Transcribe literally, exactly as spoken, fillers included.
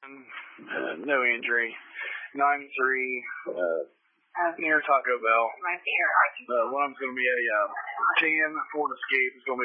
Uh, no injury. nine three, uh, near Taco Bell. Right there. Uh, one of them's going to be a uh, ten Ford Escape. It's going to be